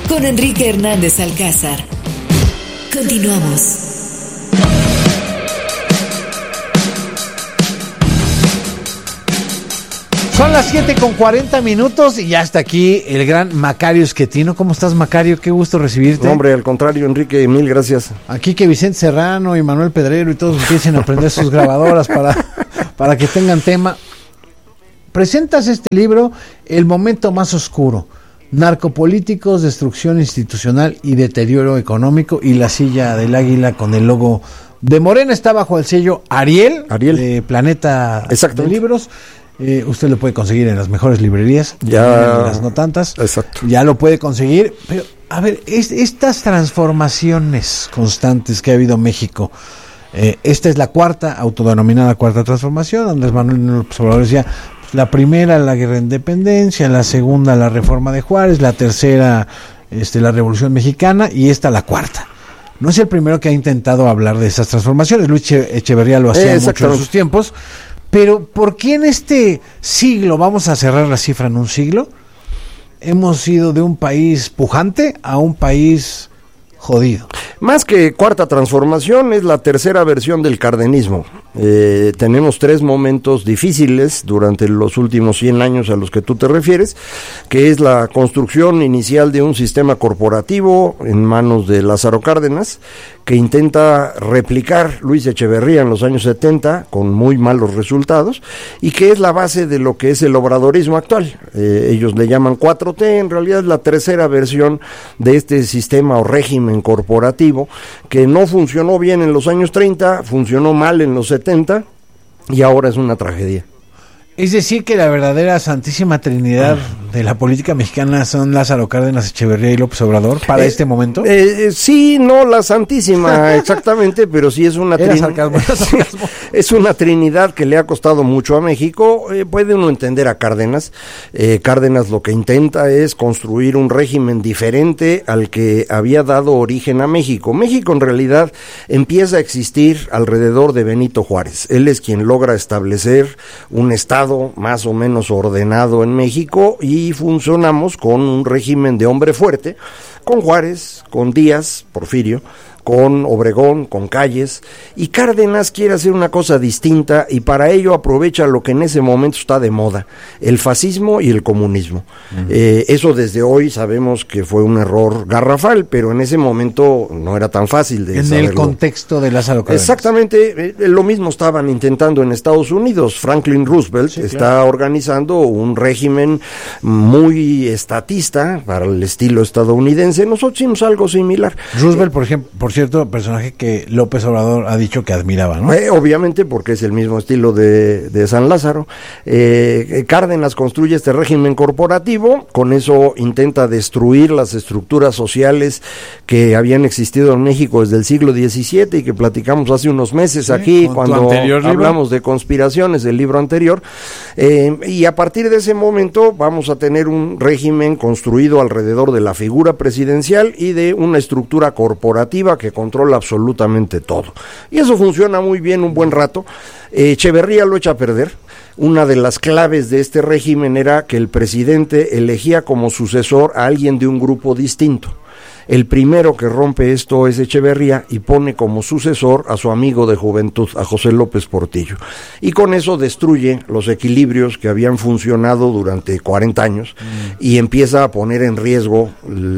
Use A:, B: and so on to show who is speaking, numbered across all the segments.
A: con Enrique Hernández Alcázar. Continuamos.
B: Son las 7:40 y ya está aquí el gran Macario Schettino. ¿Cómo estás, Macario? Qué gusto recibirte.
C: Hombre, al contrario, Enrique, mil gracias.
B: Aquí que Vicente Serrano y Manuel Pedrero y todos empiecen a aprender sus grabadoras para que tengan tema. Presentas este libro, El momento más oscuro, narcopolíticos, destrucción institucional y deterioro económico, y la silla del águila con el logo de Morena está bajo el sello Ariel. De Planeta de Libros. Usted lo puede conseguir en las mejores librerías,
C: ya
B: en las no tantas.
C: Exacto.
B: Ya lo puede conseguir. Pero, a ver, estas transformaciones constantes que ha habido en México, esta es la autodenominada cuarta transformación. Andrés Manuel López Obrador decía, la primera, la guerra de independencia; la segunda, la reforma de Juárez; la tercera, la Revolución Mexicana; y esta, la cuarta. No es el primero que ha intentado hablar de esas transformaciones. Luis Echeverría lo hacía mucho en sus tiempos. Pero ¿por qué en este siglo, vamos a cerrar la cifra en un siglo, hemos ido de un país pujante a un país jodido?
C: Más que cuarta transformación, es la tercera versión del cardenismo. Tenemos 3 momentos difíciles durante los últimos 100 años a los que tú te refieres, que es la construcción inicial de un sistema corporativo en manos de Lázaro Cárdenas, que intenta replicar Luis Echeverría en los años 70 con muy malos resultados, y que es la base de lo que es el obradorismo actual. Ellos le llaman 4T, en realidad es la tercera versión de este sistema o régimen corporativo que no funcionó bien en los años 30, funcionó mal en los 70 y ahora es una tragedia.
B: Es decir, que la verdadera santísima trinidad de la política mexicana son Lázaro Cárdenas, Echeverría y López Obrador para este momento.
C: Sí, no la santísima exactamente, pero sí es una trinidad. Es una trinidad que le ha costado mucho a México. Puede uno entender a Cárdenas. Cárdenas lo que intenta es construir un régimen diferente al que había dado origen a México. México en realidad empieza a existir alrededor de Benito Juárez. Él es quien logra establecer un estado más o menos ordenado en México, y funcionamos con un régimen de hombre fuerte, con Juárez, con Díaz, Porfirio, con Obregón, con Calles, y Cárdenas quiere hacer una cosa distinta, y para ello aprovecha lo que en ese momento está de moda, el fascismo y el comunismo. Eso desde hoy sabemos que fue un error garrafal, pero en ese momento no era tan fácil de saberlo.
B: En el contexto de Lázaro Cárdenas.
C: Exactamente, lo mismo estaban intentando en Estados Unidos. Franklin Roosevelt está organizando un régimen muy estatista para el estilo estadounidense. Nosotros hicimos algo similar.
B: Roosevelt, por ejemplo, por cierto, personaje que López Obrador ha dicho que admiraba, ¿no?
C: Obviamente, porque es el mismo estilo de San Lázaro. Cárdenas construye este régimen corporativo, con eso intenta destruir las estructuras sociales que habían existido en México desde el siglo XVII y que platicamos hace unos meses aquí, cuando hablamos de conspiraciones, del libro anterior. Y a partir de ese momento vamos a tener un régimen construido alrededor de la figura presidencial y de una estructura corporativa que controla absolutamente todo. Y eso funciona muy bien un buen rato. Echeverría lo echa a perder. Una de las claves de este régimen era que el presidente elegía como sucesor a alguien de un grupo distinto. El primero que rompe esto es Echeverría y pone como sucesor a su amigo de juventud, a José López Portillo. Y con eso destruye los equilibrios que habían funcionado durante 40 años y empieza a poner en riesgo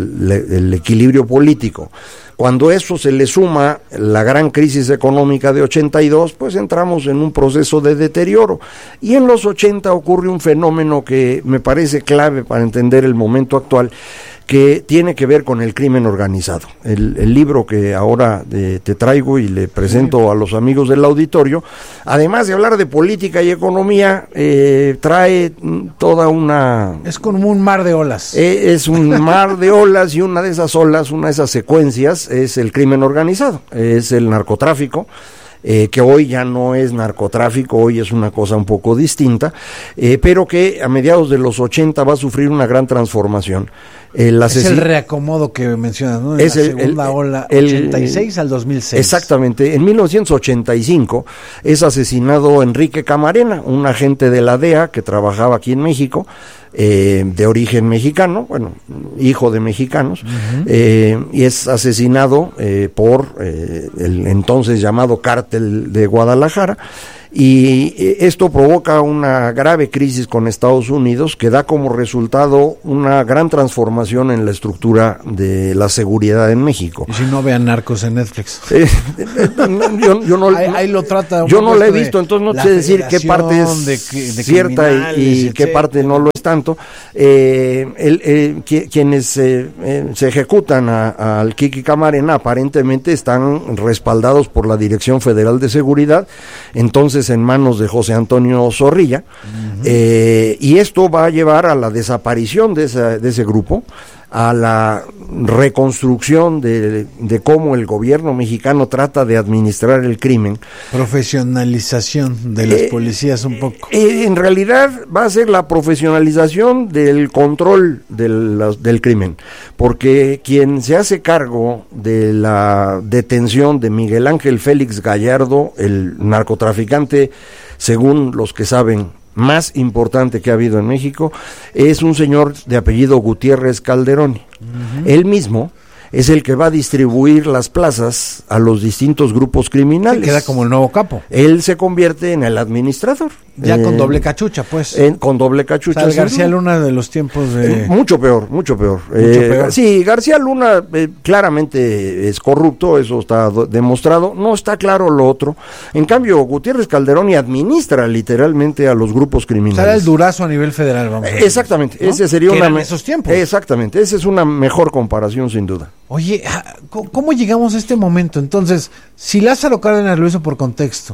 C: el equilibrio político. Cuando eso se le suma la gran crisis económica de 82, pues entramos en un proceso de deterioro. Y en los 80 ocurre un fenómeno que me parece clave para entender el momento actual, que tiene que ver con el crimen organizado. El libro que ahora te traigo y le presento a los amigos del auditorio, además de hablar de política y economía, trae toda una...
B: Es como un mar de olas.
C: Es un mar de olas, y una de esas olas, una de esas secuencias, es el crimen organizado, es el narcotráfico, que hoy ya no es narcotráfico, hoy es una cosa un poco distinta, pero que a mediados de los 80 va a sufrir una gran transformación.
B: Es el reacomodo que mencionas, ¿no?
C: Es
B: la segunda ola, 86 al 2006.
C: Exactamente. En 1985 es asesinado Enrique Camarena, un agente de la DEA que trabajaba aquí en México, de origen mexicano, bueno, hijo de mexicanos, y es asesinado por el entonces llamado Cártel de Guadalajara. Y esto provoca una grave crisis con Estados Unidos que da como resultado una gran transformación en la estructura de la seguridad en México.
B: Y si no, vean Narcos en Netflix.
C: Yo no,
B: ahí lo trata.
C: Yo no lo he visto, entonces no sé decir qué parte es
B: de
C: cierta y qué parte no lo es tanto. Quienes se ejecutan al Kiki Camarena aparentemente están respaldados por la Dirección Federal de Seguridad, entonces en manos de José Antonio Zorrilla, y esto va a llevar a la desaparición de ese grupo, a la reconstrucción de cómo el gobierno mexicano trata de administrar el crimen.
B: Profesionalización de las policías un poco.
C: En realidad va a ser la profesionalización del control del crimen, porque quien se hace cargo de la detención de Miguel Ángel Félix Gallardo, el narcotraficante, según los que saben, más importante que ha habido en México, es un señor de apellido Gutiérrez Calderón. Él mismo es el que va a distribuir las plazas a los distintos grupos criminales.
B: Queda como el nuevo capo.
C: Él se convierte en el administrador.
B: Ya con doble cachucha, pues.
C: Con doble cachucha.
B: O sea, García Luna de los tiempos de...
C: Mucho peor. Sí, García Luna claramente es corrupto, eso está demostrado. No está claro lo otro. En cambio, Gutiérrez Calderón administra literalmente a los grupos criminales.
B: O sea, era el Durazo a nivel federal, vamos a decir.
C: Exactamente.
B: ¿No?
C: Ese sería
B: en esos tiempos.
C: Exactamente. Esa es una mejor comparación, sin duda.
B: Oye, ¿cómo llegamos a este momento? Entonces, si Lázaro Cárdenas lo hizo por contexto,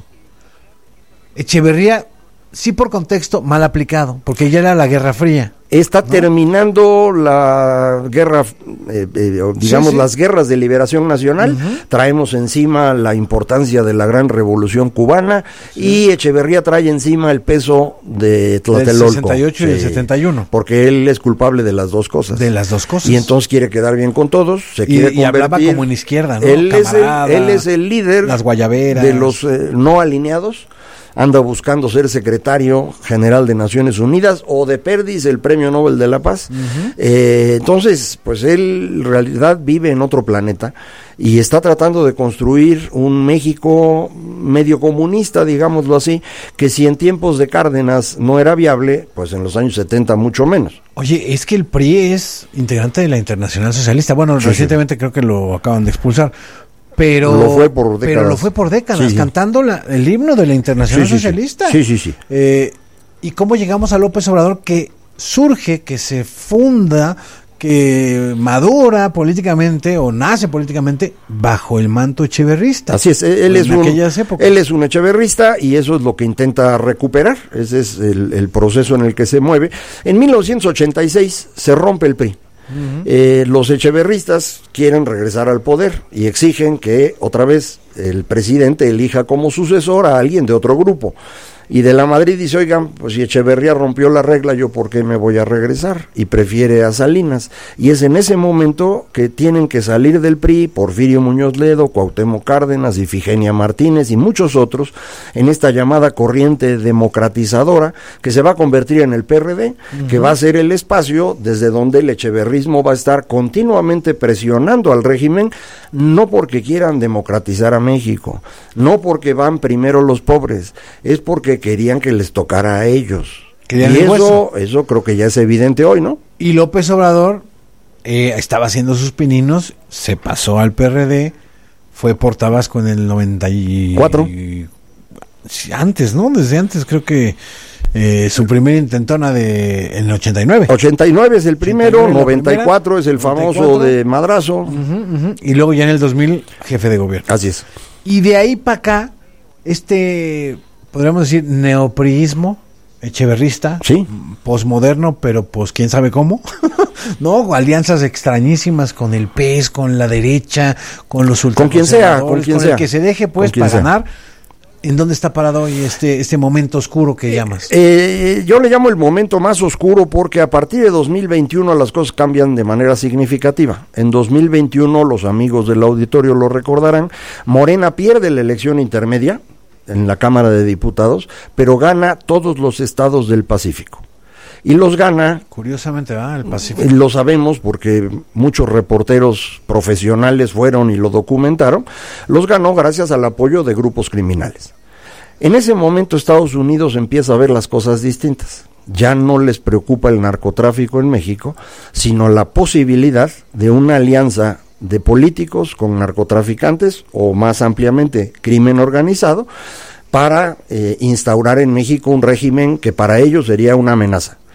B: Echeverría, sí por contexto, mal aplicado, porque ya era la Guerra Fría.
C: Está terminando la guerra, digamos, las guerras de liberación nacional. Traemos encima la importancia de la gran revolución cubana y Echeverría trae encima el peso de Tlatelolco.
B: Del 68 y del 71.
C: Porque él es culpable de las dos cosas.
B: De las dos cosas.
C: Y entonces quiere quedar bien con todos, se quiere convertir.
B: Y hablaba como en izquierda, ¿no?
C: Él es el líder
B: las guayaberas,
C: de los no alineados. Anda buscando ser secretario general de Naciones Unidas o de Perdis, el Premio Nobel de la Paz. Entonces, pues él en realidad vive en otro planeta y está tratando de construir un México medio comunista, digámoslo así, que si en tiempos de Cárdenas no era viable, pues en los años 70 mucho menos.
B: Oye, es que el PRI es integrante de la Internacional Socialista. Bueno, recientemente creo que lo acaban de expulsar. Pero
C: lo fue por décadas,
B: cantando el himno de la Internacional Socialista.
C: Sí.
B: ¿Y cómo llegamos a López Obrador, que surge, que se funda, que madura políticamente o nace políticamente bajo el manto echeverrista?
C: Así es, él es un echeverrista y eso es lo que intenta recuperar. Ese es el proceso en el que se mueve. En 1986 se rompe el PRI. Los echeverristas quieren regresar al poder y exigen que otra vez el presidente elija como sucesor a alguien de otro grupo. Y de la Madrid dice, oigan, pues si Echeverría rompió la regla, ¿yo por qué me voy a regresar? Y prefiere a Salinas. Y es en ese momento que tienen que salir del PRI Porfirio Muñoz Ledo, Cuauhtémoc Cárdenas, Ifigenia Martínez y muchos otros en esta llamada corriente democratizadora que se va a convertir en el PRD, que va a ser el espacio desde donde el echeverrismo va a estar continuamente presionando al régimen, no porque quieran democratizar a México, no porque van primero los pobres, es porque querían que les tocara a ellos. Y eso creo que ya es evidente hoy, ¿no?
B: Y López Obrador estaba haciendo sus pininos, se pasó al PRD, fue por Tabasco en el 94. Antes, ¿no? Desde antes creo que su primera intentona en el 89.
C: 89 es el primero, 94 es el famoso de Madrazo.
B: Y luego ya en el 2000, jefe de gobierno.
C: Así es.
B: Y de ahí para acá, podríamos decir, neopriismo echeverrista,
C: sí,
B: posmoderno, pero pues quién sabe cómo, ¿no? Alianzas extrañísimas con el PES, con la derecha, con los ultraconservadores, con el que se deje pues para ganar. ¿En dónde está parado hoy este momento oscuro que llamas?
C: Yo le llamo el momento más oscuro porque a partir de 2021 las cosas cambian de manera significativa. En 2021, los amigos del auditorio lo recordarán, Morena pierde la elección intermedia en la Cámara de Diputados, pero gana todos los estados del Pacífico. Y los gana,
B: curiosamente, el Pacífico.
C: Lo sabemos porque muchos reporteros profesionales fueron y lo documentaron, los ganó gracias al apoyo de grupos criminales. En ese momento Estados Unidos empieza a ver las cosas distintas. Ya no les preocupa el narcotráfico en México, sino la posibilidad de una alianza de políticos con narcotraficantes o más ampliamente crimen organizado para instaurar en México un régimen que para ellos sería una amenaza.